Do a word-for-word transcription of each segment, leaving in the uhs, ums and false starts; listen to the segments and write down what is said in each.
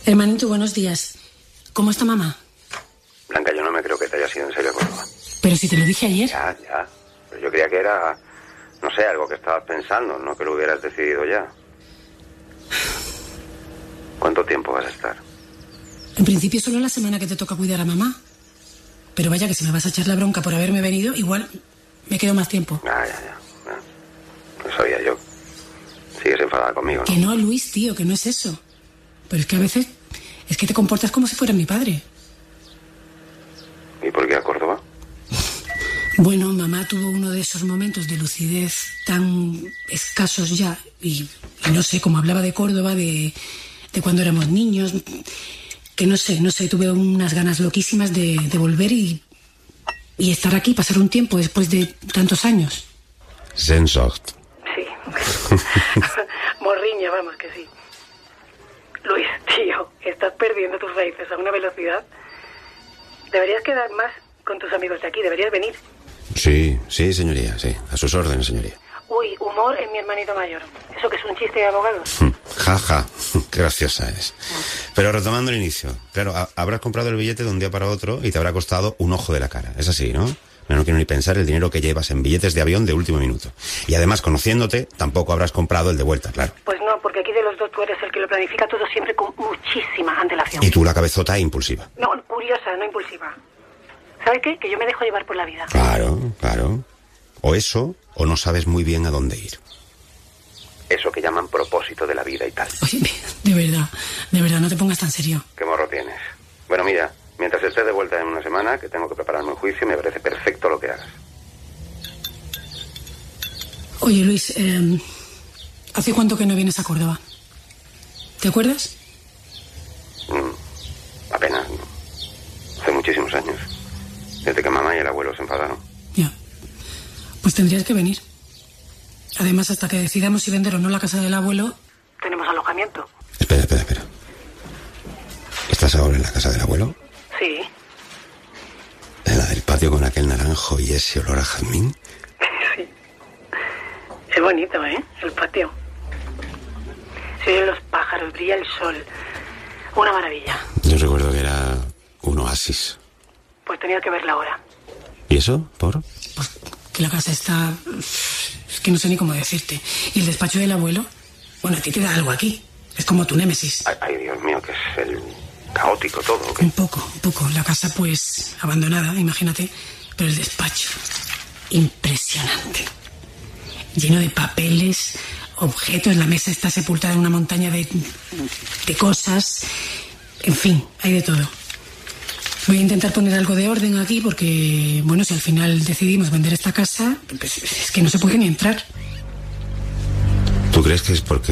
Hermanito, buenos días. ¿Cómo está mamá? Blanca, yo no me creo que te haya sido en serio, Córdoba. Pero si te lo dije ayer. Ya, ya. Pero yo creía que era, no sé, algo que estabas pensando, no que lo hubieras decidido ya. ¿Cuánto tiempo vas a estar? En principio solo la semana que te toca cuidar a mamá. Pero vaya que si me vas a echar la bronca por haberme venido, igual me quedo más tiempo. Ah, ya, ya. ya. Lo sabía yo. Sigues enfadada conmigo, ¿no? Que no, Luis, tío, que no es eso. Pero es que a veces es que te comportas como si fuera mi padre. ¿Y por qué a Córdoba? Bueno, mamá tuvo uno de esos momentos de lucidez tan escasos ya. Y, y no sé, como hablaba de Córdoba, de, de cuando éramos niños... Que no sé, no sé, tuve unas ganas loquísimas de, de volver y, y estar aquí, pasar un tiempo después de tantos años. Sehnsucht. Sí. Morriña, vamos, que sí. Luis, tío, estás perdiendo tus raíces a una velocidad. Deberías quedar más con tus amigos de aquí, deberías venir. Sí, sí, señoría, sí. A sus órdenes, señoría. Uy, humor en mi hermanito mayor. ¿Eso que es un chiste de abogados? Ja, ja, qué graciosa es. Pero retomando el inicio. Claro, ha- habrás comprado el billete de un día para otro y te habrá costado un ojo de la cara. Es así, ¿no? Pero no quiero ni pensar el dinero que llevas en billetes de avión de último minuto. Y además, conociéndote, tampoco habrás comprado el de vuelta, claro. Pues no, porque aquí de los dos tú eres el que lo planifica todo siempre con muchísima antelación. Y tú la cabezota impulsiva. No, curiosa, no impulsiva. ¿Sabes qué? Que yo me dejo llevar por la vida. Claro, claro. O eso, o no sabes muy bien a dónde ir. Eso que llaman propósito de la vida y tal. Oye, de verdad, de verdad, no te pongas tan serio. ¿Qué morro tienes? Bueno, mira, mientras estés de vuelta en una semana, que tengo que prepararme un juicio, me parece perfecto lo que hagas. Oye, Luis, eh, ¿hace cuánto que no vienes a Córdoba? ¿Te acuerdas? Mm, apenas, ¿no? Hace muchísimos años. Desde que mamá y el abuelo se enfadaron. Ya. Pues tendrías que venir. Además, hasta que decidamos si vender o no la casa del abuelo... Tenemos alojamiento. Espera, espera, espera. ¿Estás ahora en la casa del abuelo? Sí. ¿En la del patio con aquel naranjo y ese olor a jazmín? Sí. Es bonito, ¿eh? El patio. Se oyen los pájaros, brilla el sol. Una maravilla. Yo recuerdo que era un oasis. Pues tenía que verla ahora. ¿Y eso? ¿Por? Pues que la casa está... Es que no sé ni cómo decirte. Y el despacho del abuelo... Bueno, a ti te da algo aquí. Es como tu némesis. Ay, ay, Dios mío, que es el caótico todo, ¿o qué? Un poco, un poco. La casa, pues, abandonada, imagínate. Pero el despacho... Impresionante. Lleno de papeles, objetos. La mesa está sepultada en una montaña de... de cosas. En fin, hay de todo. Voy a intentar poner algo de orden aquí porque, bueno, si al final decidimos vender esta casa, pues es que no se puede ni entrar. ¿Tú crees que es porque...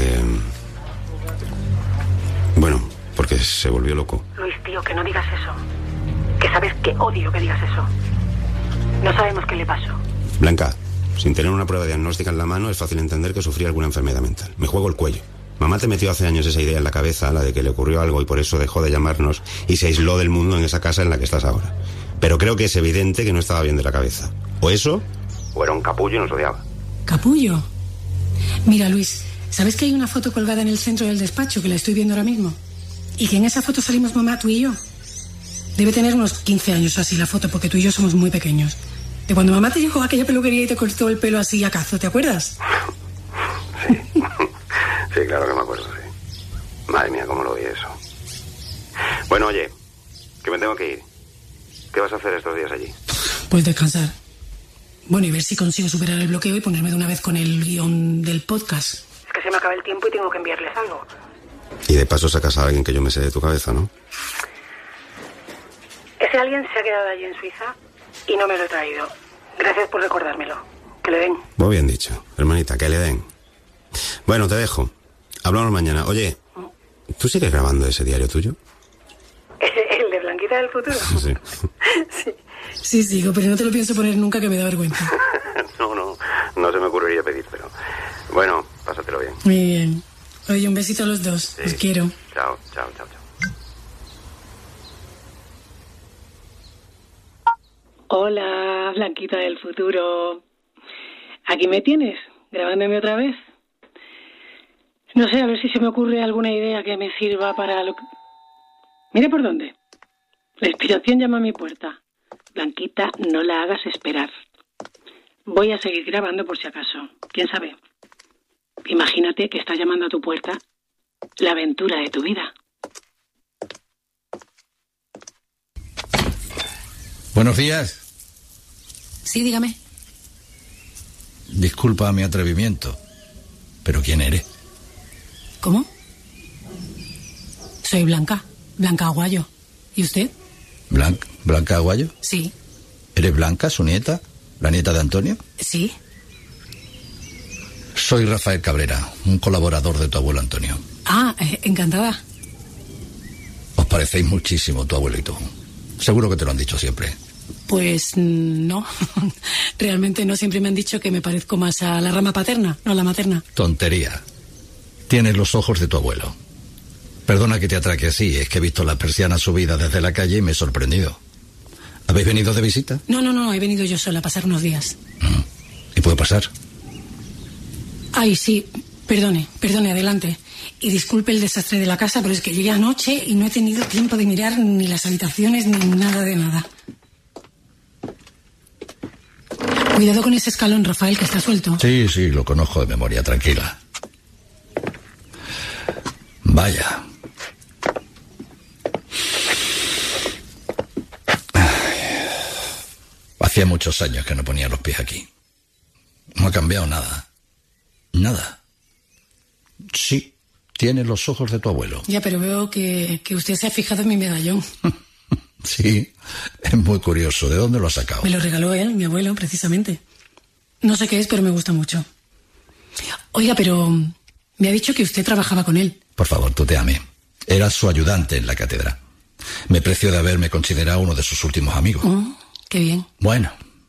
Bueno, porque se volvió loco? Luis, tío, que no digas eso. Que sabes que odio que digas eso. No sabemos qué le pasó. Blanca, sin tener una prueba diagnóstica en la mano es fácil entender que sufría alguna enfermedad mental. Me juego el cuello. Mamá te metió hace años esa idea en la cabeza, la de que le ocurrió algo y por eso dejó de llamarnos y se aisló del mundo en esa casa en la que estás ahora. Pero creo que es evidente que no estaba bien de la cabeza. O eso, O era un capullo y nos odiaba. ¿Capullo? Mira, Luis, ¿sabes que hay una foto colgada en el centro del despacho que la estoy viendo ahora mismo? Y que en esa foto salimos mamá, tú y yo. Debe tener unos quince años así la foto, porque tú y yo somos muy pequeños. De cuando mamá te llevó a aquella peluquería y te cortó el pelo así a cazo, ¿te acuerdas? Sí. Sí, claro que me acuerdo, sí. Madre mía, cómo lo oí eso. Bueno, oye, que me tengo que ir. ¿Qué vas a hacer estos días allí? Pues descansar. Bueno, y ver si consigo superar el bloqueo y ponerme de una vez con el guión del podcast. Es que se me acaba el tiempo y tengo que enviarles algo. y de paso sacas a alguien que yo me sé de tu cabeza, ¿no? Ese alguien se ha quedado allí en Suiza y no me lo he traído. Gracias por recordármelo. Que le den. Muy bien dicho, hermanita, que le den. Bueno, te dejo. Hablamos mañana. Oye, ¿tú sigues grabando ese diario tuyo? ¿Ese, el de Blanquita del futuro? Sí. Sí. Sí, sigo, pero no te lo pienso poner nunca, que me da vergüenza. No, no, no se me ocurriría pedírtelo. Bueno, pásatelo bien. Muy bien. Oye, un besito a los dos. Sí. Os quiero. Chao, chao, chao, chao. Hola, Blanquita del futuro. ¿Aquí me tienes? ¿Grabándome otra vez? No sé, a ver si se me ocurre alguna idea que me sirva para lo que... Mire por dónde. La inspiración llama a mi puerta. Blanquita, no la hagas esperar. Voy a seguir grabando por si acaso. ¿Quién sabe? Imagínate que está llamando a tu puerta la aventura de tu vida. Buenos días. Sí, dígame. Disculpa mi atrevimiento, pero ¿quién eres? ¿Cómo? Soy Blanca, Blanca Aguayo. ¿Y usted? ¿Blanca, Blanca Aguayo? Sí. ¿Eres Blanca, su nieta? ¿La nieta de Antonio? Sí. Soy Rafael Cabrera, un colaborador de tu abuelo Antonio. Ah, eh, encantada. Os parecéis muchísimo, tu abuelo y tú. Seguro que te lo han dicho siempre. Pues no, realmente no. Siempre me han dicho que me parezco más a la rama paterna, no a la materna. Tontería. Tienes los ojos de tu abuelo. Perdona que te atraque así, es que he visto las persianas subidas desde la calle y me he sorprendido. ¿Habéis venido de visita? No, no, no, he venido yo sola a pasar unos días. ¿Y puedo pasar? Ay, sí, perdone, perdone, adelante. Y disculpe el desastre de la casa, pero es que llegué anoche y no he tenido tiempo de mirar ni las habitaciones ni nada de nada. Cuidado con ese escalón, Rafael, que está suelto. Sí, sí, lo conozco de memoria, tranquila. Vaya. Ay. Hacía muchos años que no ponía los pies aquí. No ha cambiado nada. Nada. Sí, tiene los ojos de tu abuelo. Ya, pero veo que, que usted se ha fijado en mi medallón. Sí, es muy curioso. ¿De dónde lo ha sacado? Me lo regaló él, mi abuelo, precisamente. No sé qué es, pero me gusta mucho. Oiga, pero me ha dicho que usted trabajaba con él. Por favor, tuteame. Era su ayudante en la cátedra. Me precio de haberme considerado uno de sus últimos amigos. Oh, qué bien. Bueno.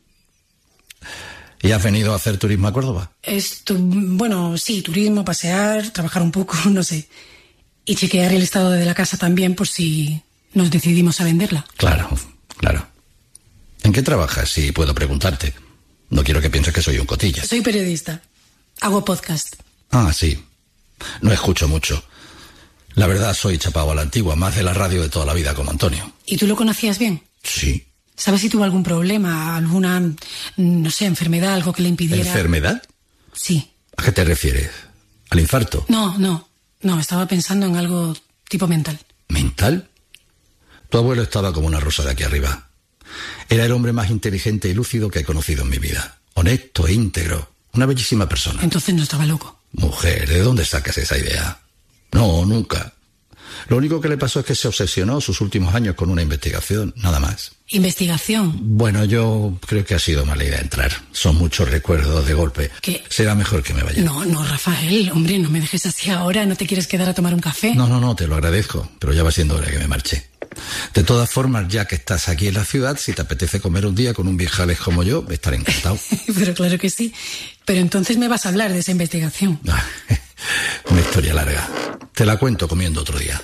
¿Y has venido a hacer turismo a Córdoba? Esto, bueno, sí, turismo, pasear, trabajar un poco, no sé. Y chequear el estado de la casa también por si nos decidimos a venderla. Claro, claro. ¿En qué trabajas, si puedo preguntarte? No quiero que pienses que soy un cotilla. Soy periodista. Hago podcast. Ah, sí. No escucho mucho. La verdad, soy chapao a la antigua, más de la radio de toda la vida como Antonio. ¿Y tú lo conocías bien? Sí. ¿Sabes si tuvo algún problema, alguna, no sé, enfermedad, algo que le impidiera? ¿Enfermedad? Sí. ¿A qué te refieres? ¿Al infarto? No, no. No, estaba pensando en algo tipo mental. ¿Mental? Tu abuelo estaba como una rosa de aquí arriba. Era el hombre más inteligente y lúcido que he conocido en mi vida. Honesto e íntegro. Una bellísima persona. Entonces no estaba loco. Mujer, ¿de dónde sacas esa idea? No, nunca. Lo único que le pasó es que se obsesionó sus últimos años con una investigación, nada más. ¿Investigación? Bueno, yo creo que ha sido mala idea entrar. Son muchos recuerdos de golpe. ¿Qué? Será mejor que me vaya. No, no, Rafael, hombre, no me dejes así ahora. ¿No te quieres quedar a tomar un café? No, no, no, te lo agradezco, pero ya va siendo hora que me marche. De todas formas, ya que estás aquí en la ciudad, si te apetece comer un día con un viejales como yo, estaré encantado. Pero claro que sí. Pero entonces me vas a hablar de esa investigación. Una historia larga. Te la cuento comiendo otro día.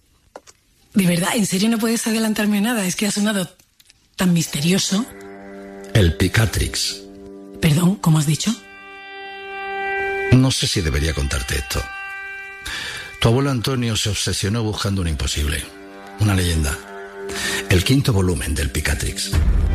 De verdad, ¿en serio no puedes adelantarme nada? Es que ha sonado tan misterioso. El Picatrix. Perdón, ¿cómo has dicho? No sé si debería contarte esto. Tu abuelo Antonio se obsesionó buscando un imposible. Una leyenda. El quinto volumen del Picatrix.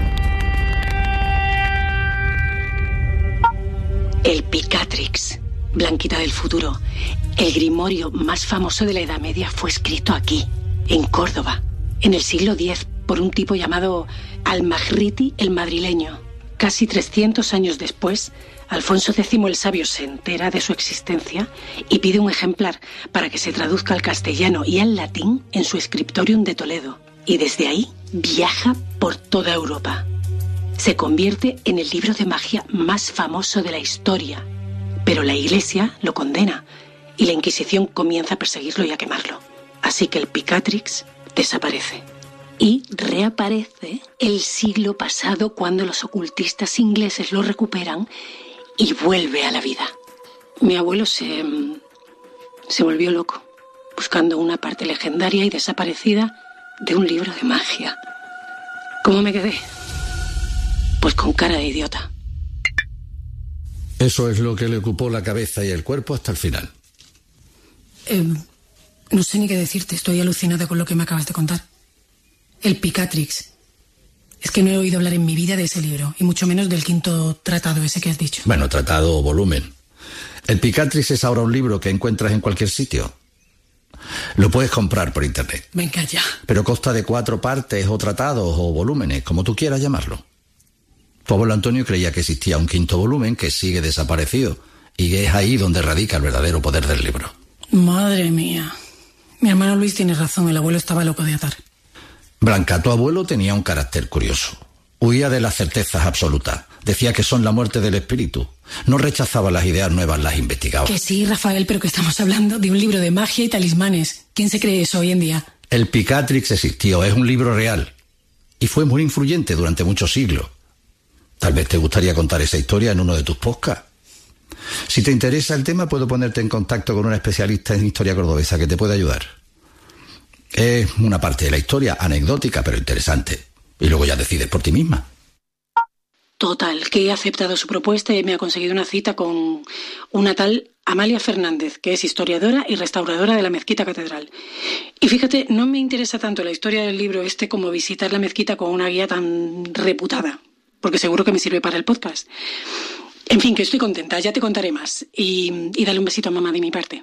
El Picatrix, Blanquita del futuro. El grimorio más famoso de la Edad Media fue escrito aquí, en Córdoba, en el siglo diez, por un tipo llamado Al-Maghriti el Madrileño. Casi trescientos años después, Alfonso décimo el Sabio se entera de su existencia y pide un ejemplar para que se traduzca al castellano y al latín en su Scriptorium de Toledo. Y desde ahí viaja por toda Europa. Se convierte en el libro de magia más famoso de la historia. Pero la Iglesia lo condena y la Inquisición comienza a perseguirlo y a quemarlo. Así que el Picatrix desaparece. Y reaparece el siglo pasado cuando los ocultistas ingleses lo recuperan y vuelve a la vida. Mi abuelo se, se volvió loco, buscando una parte legendaria y desaparecida de un libro de magia. ¿Cómo me quedé? Pues con cara de idiota. Eso es lo que le ocupó la cabeza y el cuerpo hasta el final. Eh, No sé ni qué decirte, estoy alucinada con lo que me acabas de contar. El Picatrix. Es que no he oído hablar en mi vida de ese libro, y mucho menos del quinto tratado ese que has dicho. Bueno, tratado o volumen. El Picatrix es ahora un libro que encuentras en cualquier sitio. Lo puedes comprar por internet. Venga ya. Pero consta de cuatro partes o tratados o volúmenes, como tú quieras llamarlo. Tu abuelo Antonio creía que existía un quinto volumen que sigue desaparecido, y es ahí donde radica el verdadero poder del libro. Madre mía. Mi hermano Luis tiene razón, el abuelo estaba loco de atar. Blanca, tu abuelo tenía un carácter curioso. Huía de las certezas absolutas. Decía que son la muerte del espíritu. No rechazaba las ideas nuevas, las investigaba. Que sí, Rafael, pero que estamos hablando de un libro de magia y talismanes. ¿Quién se cree eso hoy en día? El Picatrix existió, es un libro real. Y fue muy influyente durante muchos siglos. Tal vez te gustaría contar esa historia en uno de tus podcasts. Si te interesa el tema, puedo ponerte en contacto con una especialista en historia cordobesa que te puede ayudar. Es una parte de la historia, anecdótica, pero interesante. Y luego ya decides por ti misma. Total, que he aceptado su propuesta y me ha conseguido una cita con una tal Amalia Fernández, que es historiadora y restauradora de la Mezquita Catedral. Y fíjate, no me interesa tanto la historia del libro este como visitar la mezquita con una guía tan reputada, porque seguro que me sirve para el podcast. En fin, que estoy contenta, ya te contaré más. Y, y dale un besito a mamá de mi parte.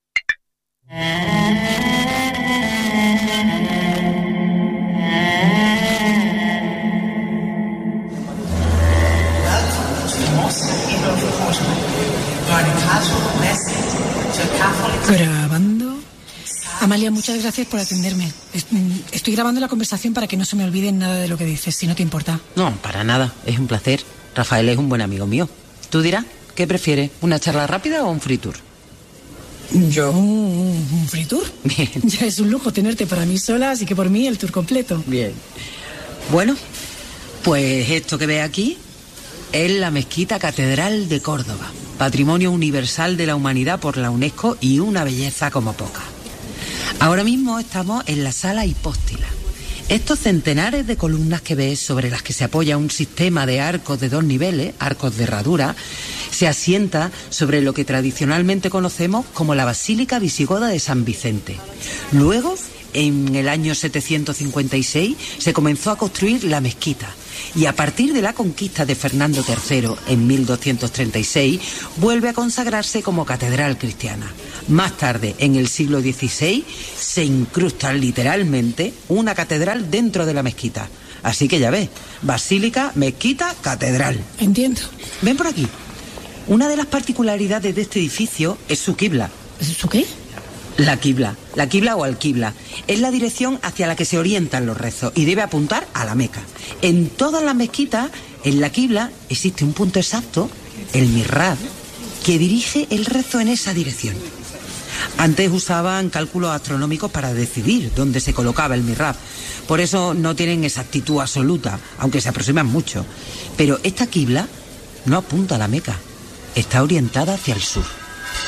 Grabando. Amalia, muchas gracias por atenderme. Estoy grabando la conversación para que no se me olvide nada de lo que dices, si no te importa. No, para nada, es un placer. Rafael es un buen amigo mío. Tú dirás, ¿qué prefieres? ¿Una charla rápida o un free tour? Yo, un, un free tour. Bien. Ya es un lujo tenerte para mí sola, así que por mí el tour completo. Bien. Bueno, pues esto que ve aquí es la Mezquita Catedral de Córdoba, Patrimonio Universal de la Humanidad por la UNESCO y una belleza como poca. Ahora mismo estamos en la sala hipóstila. Estos centenares de columnas que ves, sobre las que se apoya un sistema de arcos de dos niveles, arcos de herradura, se asienta sobre lo que tradicionalmente conocemos como la Basílica Visigoda de San Vicente. Luego, en el año setecientos cincuenta y seis, se comenzó a construir la mezquita. Y a partir de la conquista de Fernando tercero en mil doscientos treinta y seis, vuelve a consagrarse como catedral cristiana. Más tarde, en el siglo dieciséis, se incrusta literalmente una catedral dentro de la mezquita. Así que ya ves, basílica, mezquita, catedral. Entiendo. Ven por aquí. Una de las particularidades de este edificio es su quibla. ¿Su qué? La quibla, la quibla o alquibla, es la dirección hacia la que se orientan los rezos y debe apuntar a la Meca. En todas las mezquitas, en la quibla, existe un punto exacto, el mihrab, que dirige el rezo en esa dirección. Antes usaban cálculos astronómicos para decidir dónde se colocaba el mihrab. Por eso no tienen exactitud absoluta, aunque se aproximan mucho. Pero esta quibla no apunta a la Meca, está orientada hacia el sur.